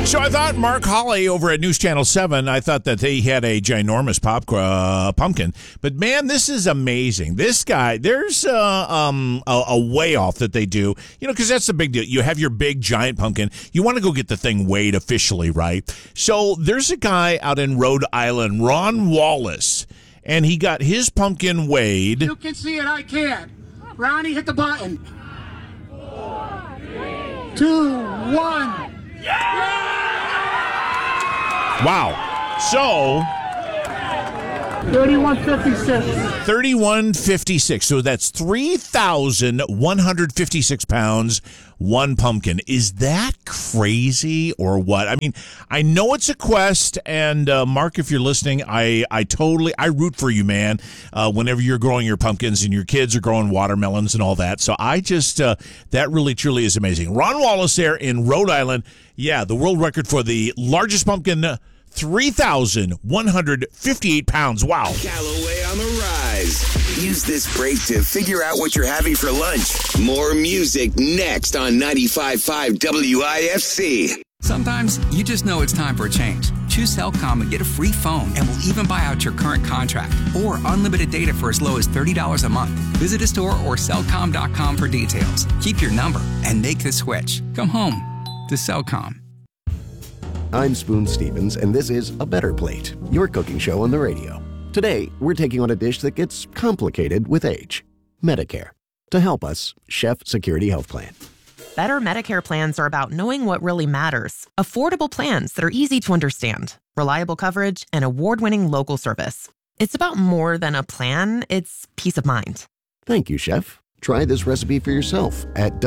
So I thought Mark Hawley over at News Channel 7, I thought that he had a ginormous pumpkin. But, man, this is amazing. This guy, there's a way off that they do, because that's the big deal. You have your big, giant pumpkin. You want to go get the thing weighed officially, right? So there's a guy out in Rhode Island, Ron Wallace, and he got his pumpkin weighed. You can see it, I can't. Ronnie, hit the button. 4, 3, 2, 1. Wow. So 3156. 3156. So that's 3,156 pounds, one pumpkin. Is that crazy or what? I mean, I know it's a quest, and Mark, if you're listening, I root for you, man, whenever you're growing your pumpkins and your kids are growing watermelons and all that. So I just, that really, truly is amazing. Ron Wallace there in Rhode Island. Yeah, the world record for the largest pumpkin, 3,158 pounds. Wow. Callaway on the rise. Use this break to figure out what you're having for lunch. More music next on 95.5 WIFC. Sometimes you just know it's time for a change. Choose Cellcom and get a free phone, and we'll even buy out your current contract or unlimited data for as low as $30 a month. Visit a store or Cellcom.com for details. Keep your number and make the switch. Come home to Cellcom. I'm Spoon Stevens, and this is A Better Plate, your cooking show on the radio. Today, we're taking on a dish that gets complicated with age: Medicare. To help us, Chef Security Health Plan. Better Medicare plans are about knowing what really matters. Affordable plans that are easy to understand, reliable coverage, and award-winning local service. It's about more than a plan, it's peace of mind. Thank you, Chef. Try this recipe for yourself at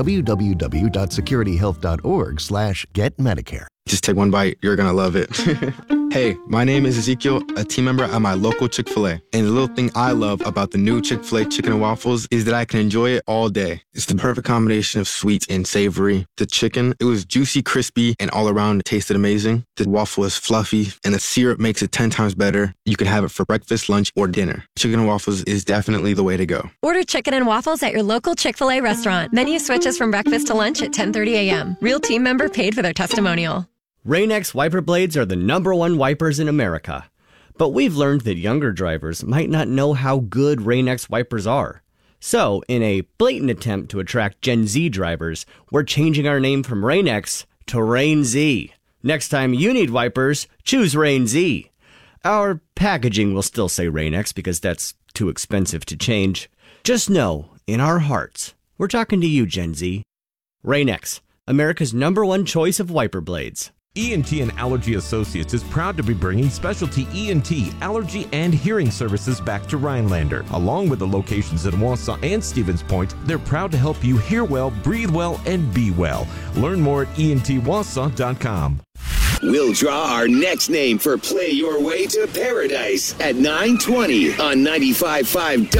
www.securityhealth.org/getmedicare. Just take one bite. You're going to love it. Hey, my name is Ezekiel, a team member at my local Chick-fil-A. And the little thing I love about the new Chick-fil-A chicken and waffles is that I can enjoy it all day. It's the perfect combination of sweet and savory. The chicken, it was juicy, crispy, and all around it tasted amazing. The waffle is fluffy, and the syrup makes it 10 times better. You can have it for breakfast, lunch, or dinner. Chicken and waffles is definitely the way to go. Order chicken and waffles at your local Chick-fil-A restaurant. Menu switches from breakfast to lunch at 10:30 a.m. Real team member paid for their testimonial. Rain-X wiper blades are the #1 wipers in America. But we've learned that younger drivers might not know how good Rain-X wipers are. So, in a blatant attempt to attract Gen Z drivers, we're changing our name from Rain-X to Rain-Z. Next time you need wipers, choose Rain-Z. Our packaging will still say Rain-X because that's too expensive to change. Just know, in our hearts, we're talking to you, Gen Z. Rain-X, America's #1 choice of wiper blades. ENT and Allergy Associates is proud to be bringing specialty ENT, allergy, and hearing services back to Rhinelander. Along with the locations in Wausau and Stevens Point, they're proud to help you hear well, breathe well, and be well. Learn more at entwausau.com. We'll draw our next name for Play Your Way to Paradise at 9:20 on 95.5